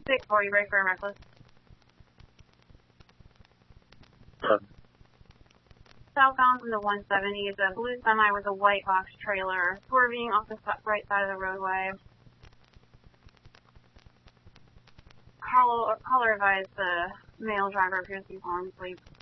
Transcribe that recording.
640, brake for reckless. Southbound from the 170 is a blue semi with a white box trailer, swerving off the right side of the roadway. Caller advised the male driver appears to be falling asleep.